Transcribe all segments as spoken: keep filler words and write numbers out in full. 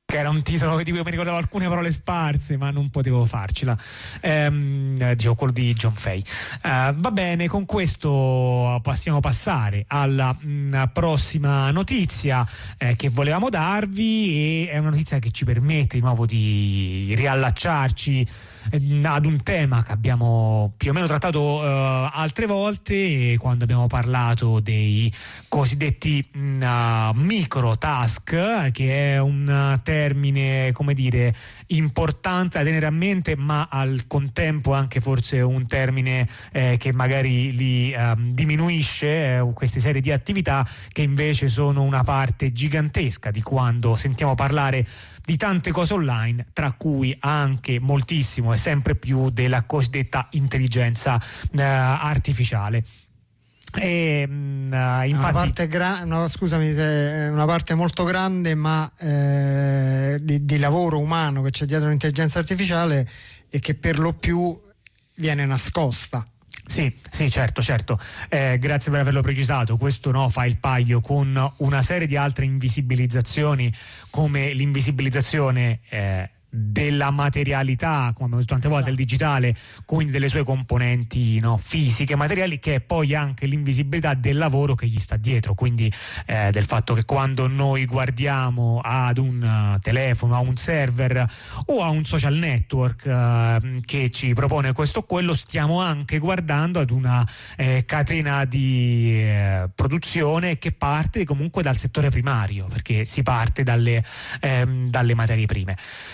che era un titolo di cui mi ricordavo alcune parole sparse, ma non potevo farcela. Ehm, dicevo quello di John Fay. Eh, va bene, con questo possiamo passare alla mh, prossima notizia eh, che volevamo darvi, e è una notizia che ci permette di nuovo di riallacciarci eh, ad un tema che abbiamo più o meno trattato eh, altre volte, quando abbiamo parlato dei cosiddetti mh, uh, micro task, che è un uh, termine, come dire, importante da tenere a mente, ma al contempo anche forse un termine eh, che magari li um, diminuisce eh, queste serie di attività che invece sono una parte gigantesca di quando sentiamo parlare di tante cose online, tra cui anche moltissimo e sempre più della cosiddetta intelligenza eh, artificiale. E, mh, infatti, una parte gra- no, scusami, una parte molto grande ma eh, di, di lavoro umano che c'è dietro l'intelligenza artificiale e che per lo più viene nascosta. Sì, sì, certo, certo. Eh, grazie per averlo precisato. Questo no, fa il paio con una serie di altre invisibilizzazioni, come l'invisibilizzazione eh, della materialità, come abbiamo detto tante volte, esatto, il digitale, quindi delle sue componenti no, fisiche, materiali, che è poi anche l'invisibilità del lavoro che gli sta dietro, quindi eh, del fatto che quando noi guardiamo ad un uh, telefono, a un server o a un social network uh, che ci propone questo o quello, stiamo anche guardando ad una eh, catena di eh, produzione che parte comunque dal settore primario, perché si parte dalle, ehm, dalle materie prime.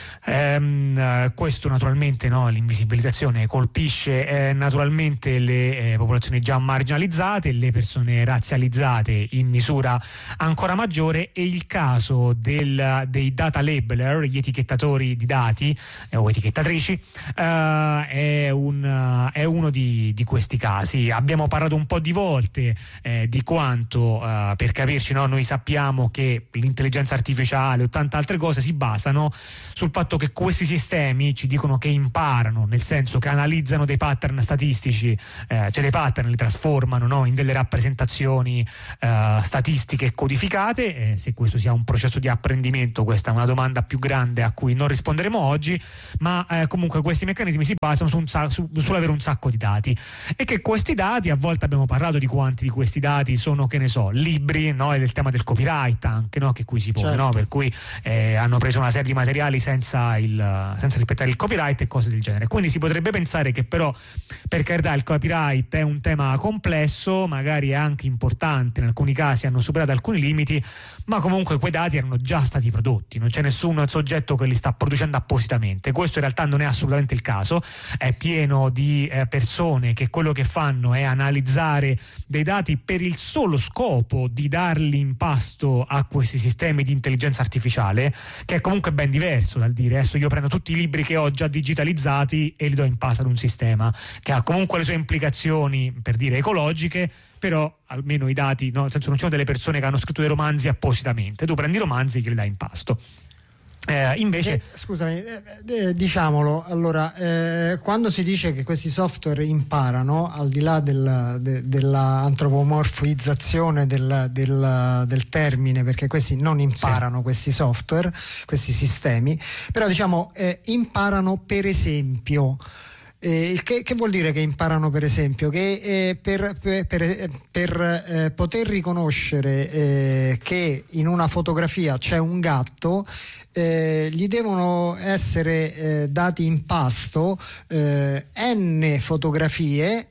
Um, questo naturalmente no, l'invisibilizzazione colpisce eh, naturalmente le eh, popolazioni già marginalizzate, le persone razzializzate in misura ancora maggiore, e il caso del, dei data labeler, gli etichettatori di dati eh, o etichettatrici uh, è, un, uh, è uno di, di questi casi. Abbiamo parlato un po' di volte eh, di quanto uh, per capirci no, noi sappiamo che l'intelligenza artificiale o tante altre cose si basano sul fatto che questi sistemi ci dicono che imparano, nel senso che analizzano dei pattern statistici, eh, cioè dei pattern li trasformano no, in delle rappresentazioni eh, statistiche codificate. Eh, se questo sia un processo di apprendimento, questa è una domanda più grande a cui non risponderemo oggi, ma eh, comunque questi meccanismi si basano su un, su, sull'avere un sacco di dati, e che questi dati, a volte abbiamo parlato di quanti di questi dati sono, che ne so, libri, no, e del tema del copyright anche, no, che qui si pone, certo. no, per cui eh, hanno preso una serie di materiali senza Il, senza rispettare il copyright e cose del genere. Quindi si potrebbe pensare che però, per carità, il copyright è un tema complesso, magari è anche importante, in alcuni casi hanno superato alcuni limiti, ma comunque quei dati erano già stati prodotti, non c'è nessun soggetto che li sta producendo appositamente. Questo in realtà non è assolutamente il caso, è pieno di eh, persone che quello che fanno è analizzare dei dati per il solo scopo di darli in pasto a questi sistemi di intelligenza artificiale, che è comunque ben diverso dal dire adesso io prendo tutti i libri che ho già digitalizzati e li do in pasto ad un sistema che ha comunque le sue implicazioni, per dire, ecologiche, però almeno i dati, no? Nel senso, non ci sono delle persone che hanno scritto dei romanzi appositamente, tu prendi i romanzi e glieli dai in pasto. Eh, invece eh, scusami, eh, eh, diciamolo, allora eh, quando si dice che questi software imparano, al di là del, de, dell'antropomorfizzazione del, del, del termine, perché questi non imparano, sì, questi software, questi sistemi, però diciamo eh, imparano per esempio. Eh, che, che vuol dire che imparano per esempio? Che eh, per, per, per, per eh, poter riconoscere eh, che in una fotografia c'è un gatto, eh, gli devono essere eh, dati in pasto eh, n fotografie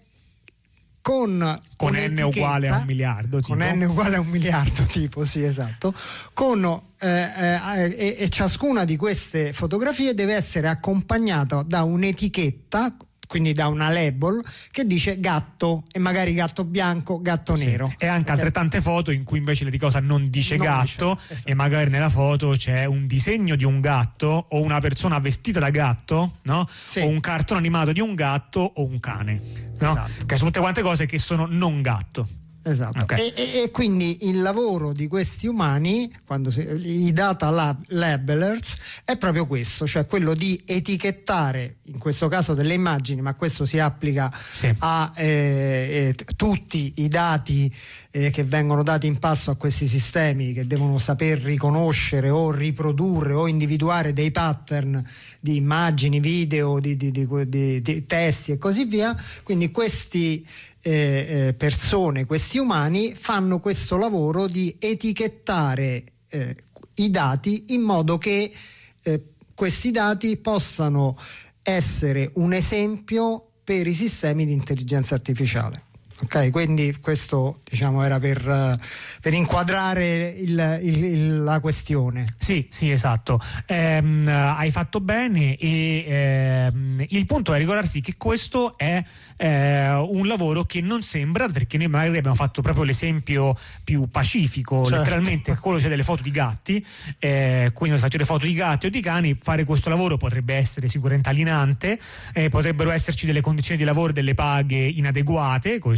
con, con n uguale a un miliardo tipo. Con n uguale a un miliardo tipo, sì, esatto, con eh, eh, e, e ciascuna di queste fotografie deve essere accompagnata da un'etichetta, quindi da una label che dice gatto, e magari gatto bianco, gatto sì, nero. e anche altrettante foto in cui invece di cosa non dice non gatto dice, esatto. E magari nella foto c'è un disegno di un gatto o una persona vestita da gatto, no? Sì. O un cartone animato di un gatto o un cane, no? Esatto. Che sono tutte quante cose che sono non gatto. Esatto. Okay. E, e, e quindi il lavoro di questi umani, quando si, i data lab, labelers, è proprio questo, cioè quello di etichettare, in questo caso delle immagini, ma questo si applica sì. a eh, eh, tutti i dati eh, che vengono dati in pasto a questi sistemi, che devono saper riconoscere o riprodurre o individuare dei pattern di immagini, video, di, di, di, di, di testi e così via. Quindi questi eh, eh, persone, questi umani fanno questo lavoro di etichettare eh, i dati in modo che eh, questi dati possano essere un esempio per i sistemi di intelligenza artificiale. Ok, quindi questo, diciamo, era per, per inquadrare il, il, il, la questione. Sì, sì, esatto. Ehm, hai fatto bene e ehm, il punto è ricordarsi che questo è eh, un lavoro che non sembra, perché noi magari abbiamo fatto proprio l'esempio più pacifico, certo. Letteralmente quello c'è delle foto di gatti, eh, quindi faccio le foto di gatti o di cani. Fare questo lavoro potrebbe essere sicuramente alienante, eh, potrebbero esserci delle condizioni di lavoro, delle paghe inadeguate, questo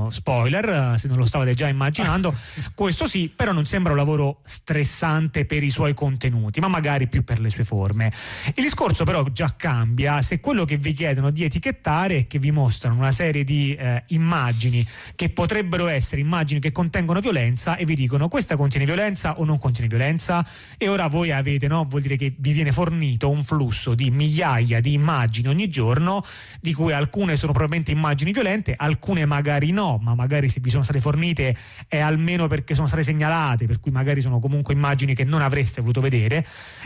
spoiler se non lo stavate già immaginando. Questo sì, però non sembra un lavoro stressante per i suoi contenuti, ma magari più per le sue forme. Il discorso però già cambia se quello che vi chiedono di etichettare è che vi mostrano una serie di eh, immagini che potrebbero essere immagini che contengono violenza e vi dicono questa contiene violenza o non contiene violenza, e ora voi avete, no, vuol dire che vi viene fornito un flusso di migliaia di immagini ogni giorno, di cui alcune sono probabilmente immagini violente, alcune magari Magari no, ma magari se vi sono state fornite è almeno perché sono state segnalate, per cui magari sono comunque immagini che non avreste voluto vedere,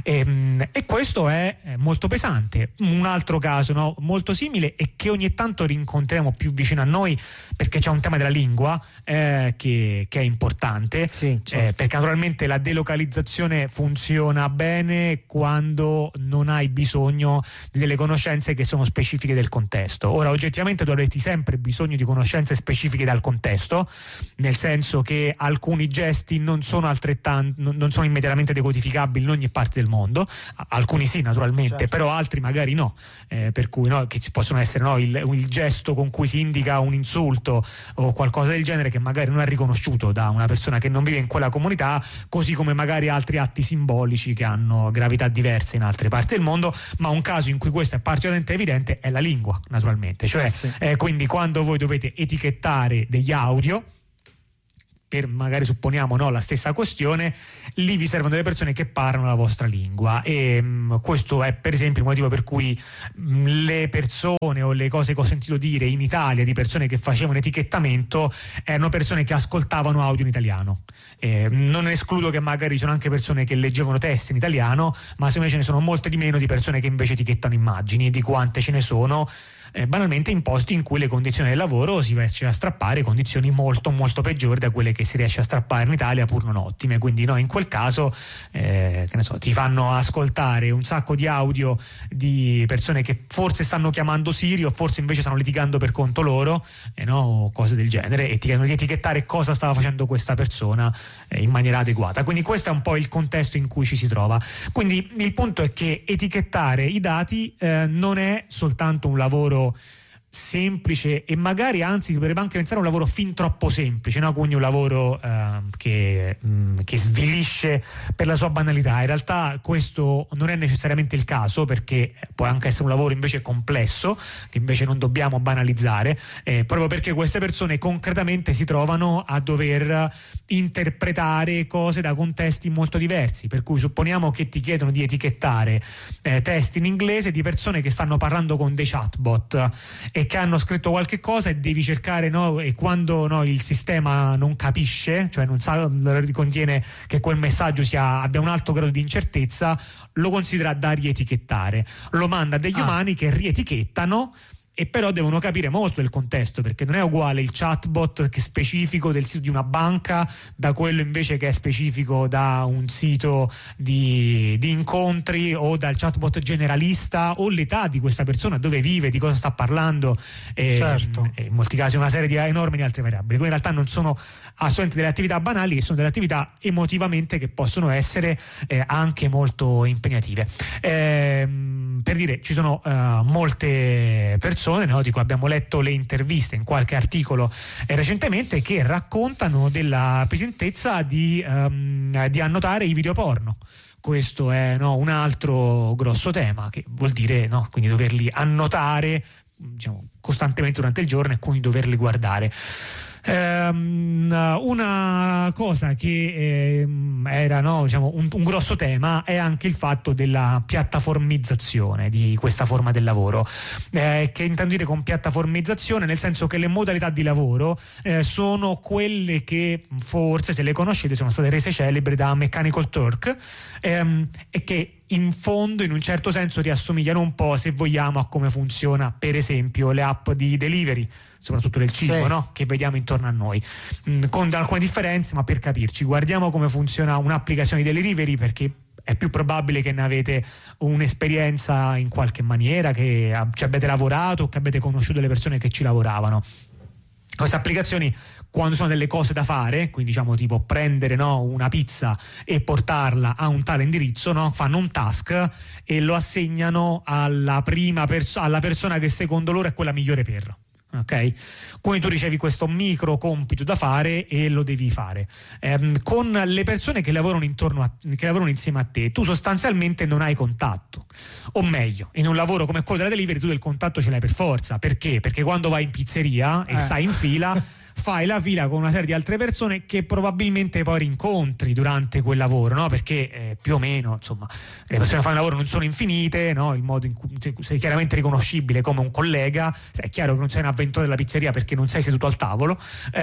e, e questo è molto pesante. Un altro caso, no, molto simile e che ogni tanto rincontriamo più vicino a noi, perché c'è un tema della lingua eh, che, che è importante, sì, certo. eh, perché naturalmente la delocalizzazione funziona bene quando non hai bisogno di delle conoscenze che sono specifiche del contesto. Ora oggettivamente tu avresti sempre bisogno di conoscenze specifiche dal contesto, nel senso che alcuni gesti non sono altrettanto, non sono immediatamente decodificabili in ogni parte del mondo, alcuni sì naturalmente, certo. Però altri magari no, eh, per cui no, che ci possono essere no, il, il gesto con cui si indica un insulto o qualcosa del genere che magari non è riconosciuto da una persona che non vive in quella comunità, così come magari altri atti simbolici che hanno gravità diverse in altre parti del mondo. Ma un caso in cui questo è particolarmente evidente è la lingua, naturalmente, cioè sì. eh, quindi quando voi dovete etichettare degli audio per magari supponiamo no, la stessa questione, lì vi servono delle persone che parlano la vostra lingua, e mh, questo è per esempio il motivo per cui mh, le persone o le cose che ho sentito dire in Italia di persone che facevano etichettamento erano persone che ascoltavano audio in italiano. Eh, non escludo che magari ci sono anche persone che leggevano testi in italiano, ma secondo me ce ne sono molte di meno di persone che invece etichettano immagini, di quante ce ne sono eh, banalmente in posti in cui le condizioni del lavoro si riesce a strappare condizioni molto molto peggiori da quelle che si riesce a strappare in Italia, pur non ottime. Quindi no, in quel caso eh, che ne so, ti fanno ascoltare un sacco di audio di persone che forse stanno chiamando Siri o forse invece stanno litigando per conto loro, eh, no, o cose del genere, e ti chiedono di etichettare cosa stava facendo questa persona eh, in maniera adeguata. Quindi questo è un po' il contesto in cui ci si trova. Quindi il punto è che etichettare i dati eh, non è soltanto un lavoro semplice, e magari anzi si potrebbe anche pensare a un lavoro fin troppo semplice, no? Quindi un lavoro eh, che, mh, che svilisce per la sua banalità. In realtà questo non è necessariamente il caso, perché può anche essere un lavoro invece complesso che invece non dobbiamo banalizzare, eh, proprio perché queste persone concretamente si trovano a dover interpretare cose da contesti molto diversi. Per cui supponiamo che ti chiedono di etichettare eh, testi in inglese di persone che stanno parlando con dei chatbot e che hanno scritto qualche cosa, e devi cercare, no, e quando no, il sistema non capisce, cioè non sa, contiene che quel messaggio sia, abbia un alto grado di incertezza, lo considera da rietichettare, lo manda a degli ah. umani che rietichettano, e però devono capire molto del contesto, perché non è uguale il chatbot che è specifico del sito di una banca da quello invece che è specifico da un sito di, di incontri, o dal chatbot generalista, o l'età di questa persona, dove vive, di cosa sta parlando, e, certo. e in molti casi una serie di enormi di altre variabili. Quindi in realtà non sono assolutamente delle attività banali, sono delle attività emotivamente che possono essere eh, anche molto impegnative. Eh, per dire, ci sono uh, molte persone persone, no, di cui abbiamo letto le interviste in qualche articolo eh, recentemente, che raccontano della pesantezza di, um, di annotare i video porno. Questo è, no, un altro grosso tema, che vuol dire, no, quindi doverli annotare, diciamo, costantemente durante il giorno e quindi doverli guardare. Um, una cosa che ehm, era, no, diciamo, un, un grosso tema è anche il fatto della piattaformizzazione di questa forma del lavoro. Eh, che intendo dire con piattaformizzazione? Nel senso che le modalità di lavoro eh, sono quelle che forse, se le conoscete, sono state rese celebri da Mechanical Turk ehm, e che in fondo, in un certo senso, riassomigliano un po', se vogliamo, a come funziona per esempio le app di delivery, soprattutto del cibo, sì, no? Che vediamo intorno a noi, mm, con alcune differenze, ma per capirci, guardiamo come funziona un'applicazione di delivery, perché è più probabile che ne avete un'esperienza in qualche maniera, che ci abbiate lavorato o che abbiate conosciuto le persone che ci lavoravano. Queste applicazioni, quando sono delle cose da fare, quindi diciamo tipo prendere, no, una pizza e portarla a un tale indirizzo, no, fanno un task e lo assegnano alla prima perso- alla persona che secondo loro è quella migliore per. Ok, quindi tu ricevi questo micro compito da fare e lo devi fare. Ehm, con le persone che lavorano intorno a, che lavorano insieme a te, tu sostanzialmente non hai contatto, o meglio, in un lavoro come quello della delivery tu del contatto ce l'hai per forza. Perché? Perché quando vai in pizzeria e eh. stai in fila fai la fila con una serie di altre persone che probabilmente poi rincontri durante quel lavoro, no? Perché eh, più o meno, insomma, le persone che fanno il lavoro non sono infinite, no? Il modo in cui sei chiaramente riconoscibile come un collega, è chiaro che non sei un avventore della pizzeria perché non sei seduto al tavolo,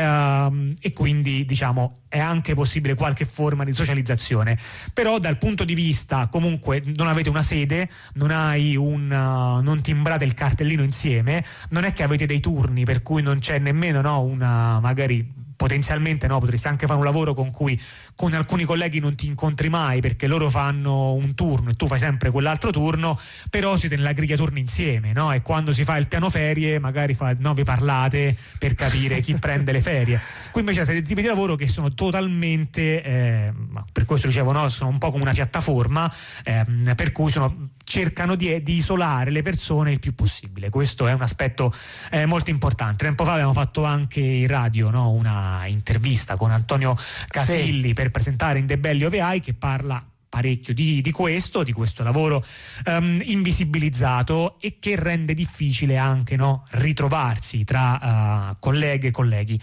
ehm, e quindi, diciamo, è anche possibile qualche forma di socializzazione. Però dal punto di vista, comunque, non avete una sede, non hai un uh, non timbrate il cartellino insieme, non è che avete dei turni per cui non c'è nemmeno, no, una magari potenzialmente, no, potresti anche fare un lavoro con cui con alcuni colleghi non ti incontri mai perché loro fanno un turno e tu fai sempre quell'altro turno, però siete nella griglia turni insieme, no? E quando si fa il piano ferie magari fa, no, vi parlate per capire chi prende le ferie. Qui invece siete dei tipi di lavoro che sono totalmente eh, per questo dicevo, no, sono un po' come una piattaforma, eh, per cui sono cercano di, di isolare le persone il più possibile. Questo è un aspetto eh, molto importante. Tempo fa abbiamo fatto anche in radio, no, una intervista con Antonio Casilli, sì, per presentare In The Belly of A I, che parla parecchio di, di questo, di questo lavoro um, invisibilizzato e che rende difficile anche, no, ritrovarsi tra uh, colleghe e colleghi.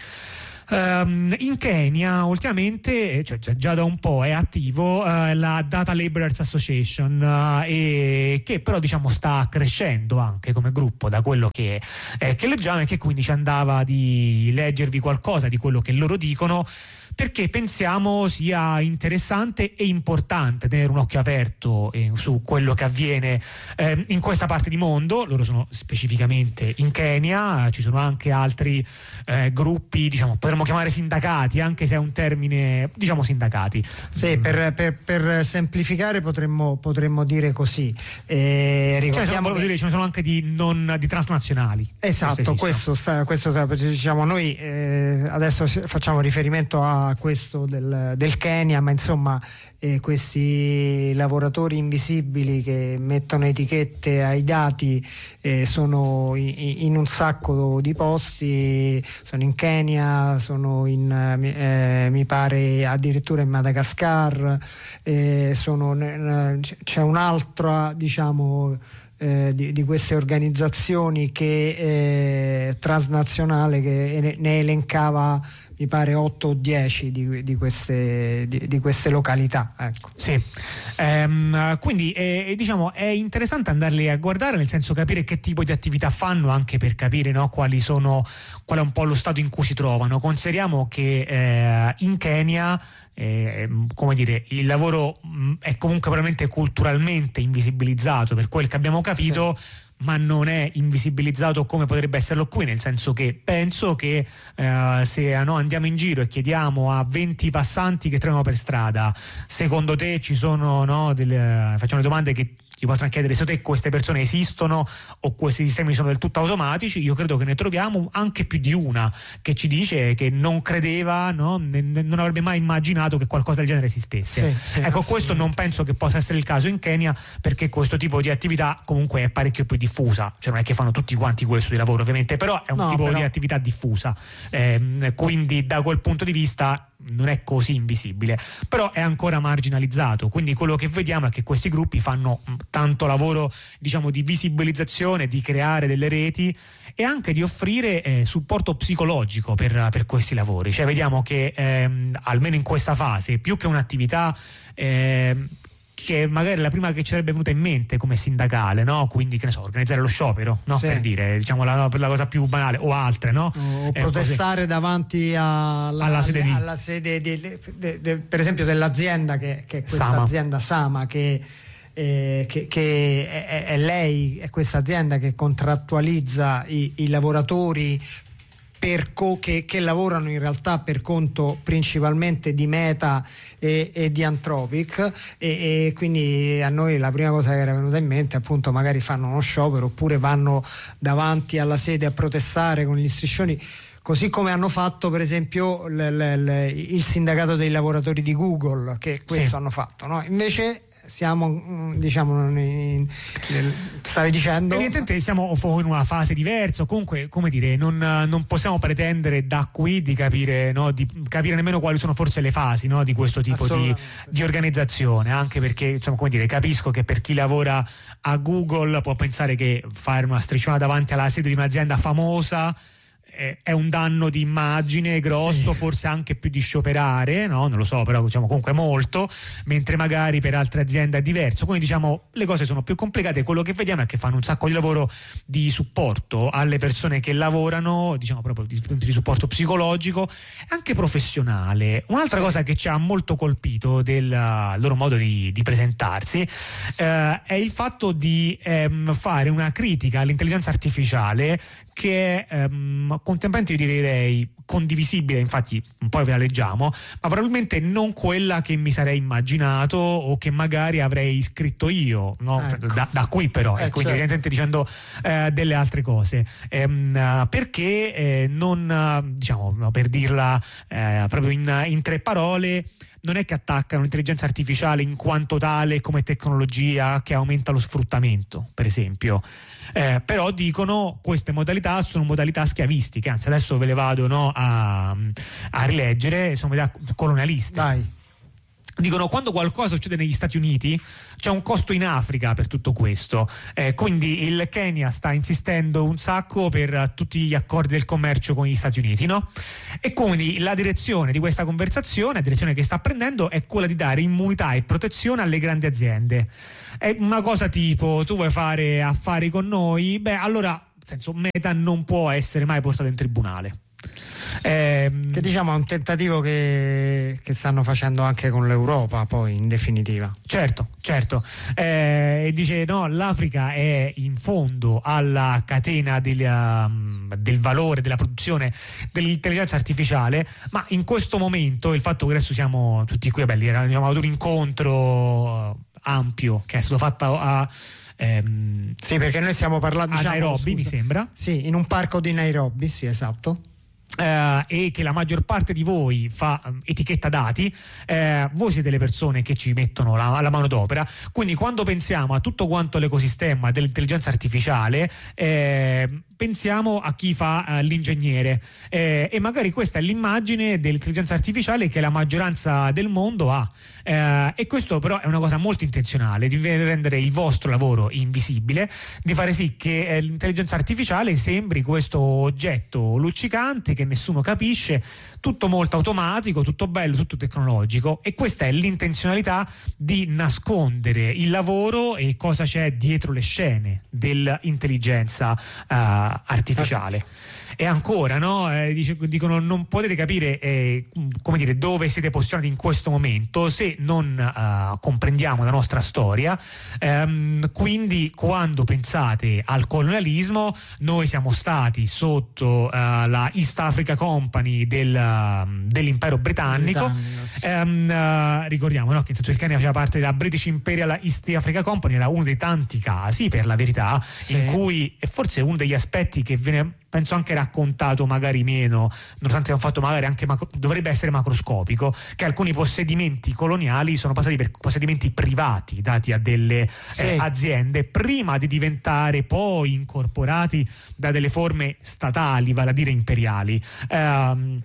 Um, in Kenya ultimamente, cioè già da un po' è attivo uh, la Data Laborers Association, uh, e che però, diciamo, sta crescendo anche come gruppo da quello che, eh, che leggiamo, e che quindi ci andava di leggervi qualcosa di quello che loro dicono, perché pensiamo sia interessante e importante tenere un occhio aperto eh, su quello che avviene eh, in questa parte di mondo. Loro sono specificamente in Kenya, ci sono anche altri eh, gruppi, diciamo, potremmo chiamare sindacati, anche se è un termine, diciamo, sindacati. Sì, mm. per, per, per semplificare potremmo, potremmo dire così. Eh, ce, ne sono, che... dire, ce ne sono anche di, non, di transnazionali. Esatto, questo, sta, questo sta, diciamo, noi eh, adesso facciamo riferimento a questo del, del Kenya, ma insomma eh, questi lavoratori invisibili che mettono etichette ai dati eh, sono in, in un sacco di posti, sono in Kenya, sono in eh, mi pare addirittura in Madagascar, eh, sono, c'è un'altra, diciamo, Eh, di, di queste organizzazioni che eh, transnazionale che ne elencava, mi pare, otto o dieci di, di, queste, di, di queste località, ecco. Sì, ehm, quindi eh, diciamo è interessante andarli a guardare, nel senso capire che tipo di attività fanno, anche per capire, no, quali sono, qual è un po' lo stato in cui si trovano. Consideriamo che eh, in Kenya Eh, come dire, il lavoro mh, è comunque veramente culturalmente invisibilizzato, per quel che abbiamo capito, sì, ma non è invisibilizzato come potrebbe esserlo qui, nel senso che penso che eh, se no, andiamo in giro e chiediamo a venti passanti che troviamo per strada, secondo te ci sono, no, delle, facciamo le domande che gli potranno chiedere se te queste persone esistono o questi sistemi sono del tutto automatici. Io credo che ne troviamo anche più di una che ci dice che non credeva, no? Non avrebbe mai immaginato che qualcosa del genere esistesse. Sì, sì, ecco, questo non penso che possa essere il caso in Kenya, perché questo tipo di attività comunque è parecchio più diffusa, cioè non è che fanno tutti quanti questo di lavoro ovviamente, però è un no, tipo però... di attività diffusa, eh, quindi da quel punto di vista non è così invisibile, però è ancora marginalizzato. Quindi quello che vediamo è che questi gruppi fanno tanto lavoro, diciamo, di visibilizzazione, di creare delle reti e anche di offrire eh, supporto psicologico per, per questi lavori. Cioè vediamo che ehm, almeno in questa fase, più che un'attività ehm, che magari la prima che ci sarebbe venuta in mente come sindacale, no? Quindi che ne so, organizzare lo sciopero, no? Sì. Per dire, diciamo la, per la cosa più banale, o altre, no? O eh, protestare così. davanti alla, alla sede, di... alla sede di, de, de, de, per esempio dell'azienda che, che è questa Sama. azienda Sama che Eh, che, che è, è lei, è questa azienda che contrattualizza i, i lavoratori per co- che, che lavorano in realtà per conto principalmente di Meta e, e di Anthropic e, e quindi a noi la prima cosa che era venuta in mente appunto magari fanno uno sciopero oppure vanno davanti alla sede a protestare con gli striscioni, così come hanno fatto per esempio l- l- l- il sindacato dei lavoratori di Google, che questo sì. hanno fatto, no? Invece siamo, diciamo, in, in, stavi dicendo evidentemente siamo in una fase diversa, comunque come dire non, non possiamo pretendere da qui di capire, no, di capire nemmeno quali sono forse le fasi, no, di questo tipo di, di organizzazione, anche perché insomma, come dire, capisco che per chi lavora a Google può pensare che fare una strisciona davanti alla sede di un'azienda famosa è un danno di immagine grosso, sì. Forse anche più di scioperare, no? Non lo so, però diciamo comunque molto, mentre magari per altre aziende è diverso. Quindi diciamo le cose sono più complicate. Quello che vediamo è che fanno un sacco di lavoro di supporto alle persone che lavorano, diciamo proprio di, di supporto psicologico e anche professionale. Un'altra sì. cosa che ci ha molto colpito del loro modo di, di presentarsi eh, è il fatto di ehm, fare una critica all'intelligenza artificiale che è ehm, contemporaneamente io direi condivisibile, infatti un po' ve la leggiamo, ma probabilmente non quella che mi sarei immaginato o che magari avrei scritto io, no? Ecco. da, da qui però, eh, e quindi certo. evidentemente dicendo eh, delle altre cose, ehm, perché eh, non, diciamo, no, per dirla eh, proprio in, in tre parole, non è che attaccano l'intelligenza artificiale in quanto tale come tecnologia che aumenta lo sfruttamento, per esempio. Eh, però dicono queste modalità sono modalità schiavistiche, anzi adesso ve le vado, no, a, a rileggere, sono modalità colonialiste. Dai. Dicono quando qualcosa succede negli Stati Uniti c'è un costo in Africa per tutto questo, eh, quindi il Kenya sta insistendo un sacco per tutti gli accordi del commercio con gli Stati Uniti, no? E quindi la direzione di questa conversazione, la direzione che sta prendendo è quella di dare immunità e protezione alle grandi aziende. È una cosa tipo tu vuoi fare affari con noi, beh allora nel senso Meta non può essere mai portata in tribunale. Eh, che diciamo è un tentativo che, che stanno facendo anche con l'Europa poi in definitiva. Certo, certo. Eh, dice no, l'Africa è in fondo alla catena del, um, del valore della produzione dell'intelligenza artificiale, ma in questo momento il fatto che adesso siamo tutti qui, belli, abbiamo avuto un incontro ampio che è stato fatto a ehm, sì, perché noi stiamo parlando a diciamo, Nairobi, scusa, mi sembra. Sì, in un parco di Nairobi, sì, esatto. Uh, e che la maggior parte di voi fa um, etichetta dati, uh, voi siete le persone che ci mettono la, la manodopera, quindi quando pensiamo a tutto quanto l'ecosistema dell'intelligenza artificiale eh, pensiamo a chi fa uh, l'ingegnere eh, e magari questa è l'immagine dell'intelligenza artificiale che la maggioranza del mondo ha eh, e questo però è una cosa molto intenzionale, di rendere il vostro lavoro invisibile, di fare sì che eh, l'intelligenza artificiale sembri questo oggetto luccicante che nessuno capisce, tutto molto automatico, tutto bello, tutto tecnologico, e questa è l'intenzionalità di nascondere il lavoro e cosa c'è dietro le scene dell'intelligenza uh, artificiale. e ancora, no? Eh, dice, dicono non potete capire eh, come dire dove siete posizionati in questo momento se non uh, comprendiamo la nostra storia. Um, quindi quando pensate al colonialismo, noi siamo stati sotto uh, la East Africa Company del, uh, dell'impero britannico, sì. um, uh, ricordiamo, no, che in senso il Kenya faceva parte della British Imperial East Africa Company, era uno dei tanti casi, per la verità, sì. in cui, e forse uno degli aspetti che viene penso anche raccontato magari meno, nonostante è un fatto magari anche macro, dovrebbe essere macroscopico, che alcuni possedimenti coloniali sono passati per possedimenti privati dati a delle sì. eh, aziende prima di diventare poi incorporati da delle forme statali, vale a dire imperiali. Um,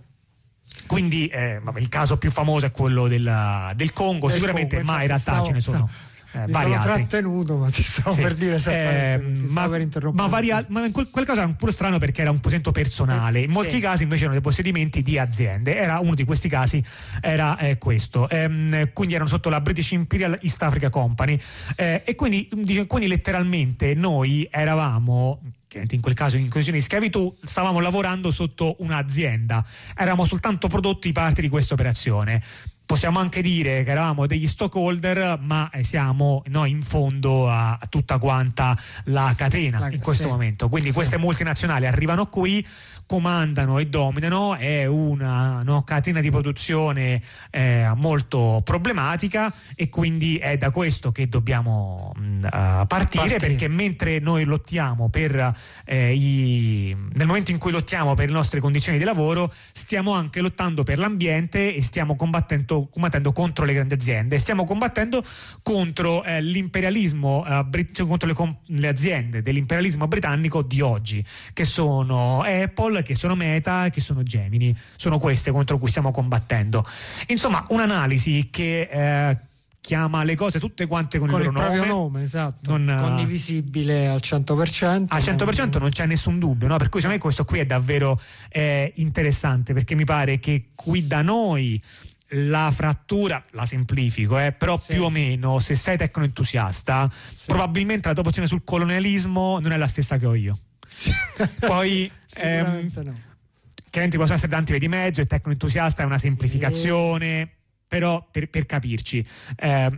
Quindi eh, vabbè, il caso più famoso è quello del, del Congo, del sicuramente, Congo, ma in realtà stavo, ce ne sono. Stavo. Eh, Mi vari sono altri. trattenuto, ma ti stavo sì. per dire esattamente, eh, ma, per ma, vari, ma in quel, quel caso era un pure strano perché era un possedimento personale, in molti sì. casi invece erano dei possedimenti di aziende. Era uno di questi casi, era eh, questo, ehm, quindi erano sotto la British Imperial East Africa Company, eh, e quindi, dice, quindi letteralmente noi eravamo in quel caso in condizioni di schiavitù, stavamo lavorando sotto un'azienda, eravamo soltanto prodotti parte di questa operazione. Possiamo anche dire che eravamo degli stockholder, ma siamo noi in fondo a, a tutta quanta la catena la, in questo sì. momento. Quindi sì. queste multinazionali arrivano qui, comandano e dominano, è una no, catena di produzione eh, molto problematica, e quindi è da questo che dobbiamo uh, partire, partire, perché mentre noi lottiamo per eh, i, nel momento in cui lottiamo per le nostre condizioni di lavoro, stiamo anche lottando per l'ambiente e stiamo combattendo, combattendo contro le grandi aziende, stiamo combattendo contro eh, l'imperialismo, eh, brit- cioè contro le, com- le aziende dell'imperialismo britannico di oggi, che sono Apple, che sono Meta, che sono Gemini. Sono queste contro cui stiamo combattendo. Insomma, un'analisi che eh, chiama le cose tutte quante con, con il loro loro nome, nome, nome esatto. non, condivisibile al cento per cento. Al cento per cento non c'è nessun dubbio, no? Per cui secondo me questo qui è davvero eh, interessante, perché mi pare che qui da noi la frattura, la semplifico, eh, però sì. più o meno, se sei tecnoentusiasta, sì. probabilmente la tua posizione sul colonialismo non è la stessa che ho io. Sì. Poi ehm, no. chiaramente possono essere tanti vedi mezzo, il tecnoentusiasta è una semplificazione, sì. però per, per capirci eh,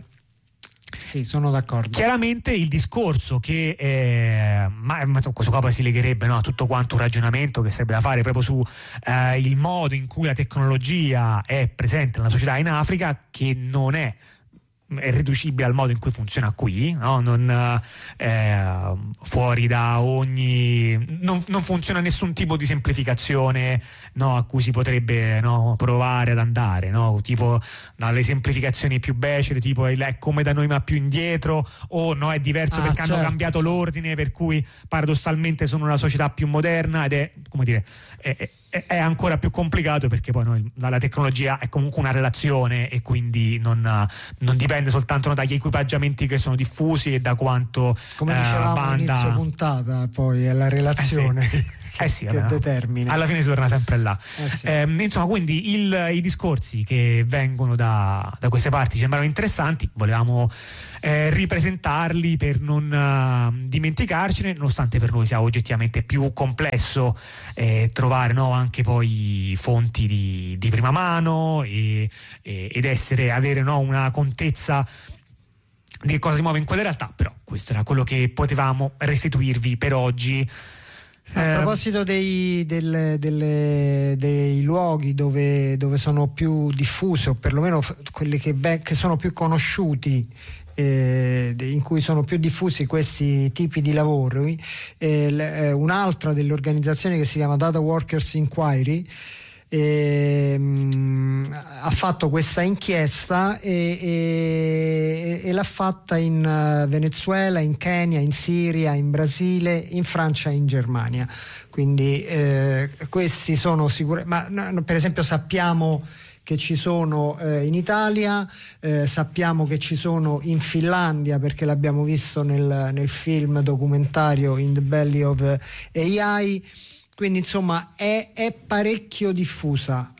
sì, sono d'accordo. Chiaramente il discorso che eh, ma, ma questo qua poi si legherebbe, no, a tutto quanto un ragionamento che sarebbe da fare proprio su eh, il modo in cui la tecnologia è presente nella società in Africa, che non è è riducibile al modo in cui funziona qui, no? Non eh, fuori da ogni non, non funziona nessun tipo di semplificazione, no, a cui si potrebbe, no, provare ad andare, no? Tipo dalle no, semplificazioni più becere, tipo è come da noi ma più indietro, o no, è diverso ah, perché certo. hanno cambiato l'ordine, per cui paradossalmente sono una società più moderna, ed è, come dire, è, è è ancora più complicato, perché poi noi, la tecnologia è comunque una relazione, e quindi non, non dipende soltanto no, dagli equipaggiamenti che sono diffusi e da quanto come eh, dicevamo banda... all'inizio puntata, poi è la relazione eh sì. che, eh sì, che vabbè, determina, alla fine si torna sempre là. eh sì. eh, insomma, quindi il, i discorsi che vengono da, da queste parti sembrano interessanti, volevamo eh, ripresentarli per non uh, dimenticarcene, nonostante per noi sia oggettivamente più complesso eh, trovare, no, anche poi fonti di, di prima mano e, e, ed essere avere, no, una contezza di cosa si muove in quella realtà. Però questo era quello che potevamo restituirvi per oggi. A proposito dei, delle, delle, dei luoghi dove, dove sono più diffuse, o perlomeno quelli che, che sono più conosciuti, eh, in cui sono più diffusi questi tipi di lavori, eh, un'altra delle organizzazioni che si chiama Data Workers Inquiry E, mh, ha fatto questa inchiesta e, e, e l'ha fatta in uh, Venezuela, in Kenya, in Siria, in Brasile, in Francia e in Germania. Quindi eh, questi sono sicuri, ma no, per esempio sappiamo che ci sono eh, in Italia, eh, sappiamo che ci sono in Finlandia, perché l'abbiamo visto nel, nel film documentario In the Belly of A I. Quindi insomma è, è parecchio diffusa